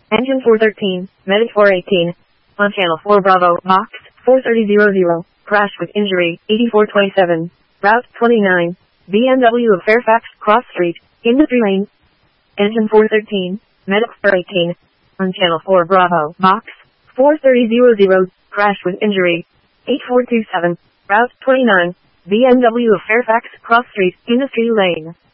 Engine 413, Medic 418. On Channel 4 Bravo, Box 43000. Crash with injury, 8427. Route 29. BMW of Fairfax, Cross Street, Industry Lane. Engine 413, Medic 418. On Channel 4 Bravo, Box 43000. Crash with injury, 8427. Route 29. BMW of Fairfax, Cross Street, Industry Lane.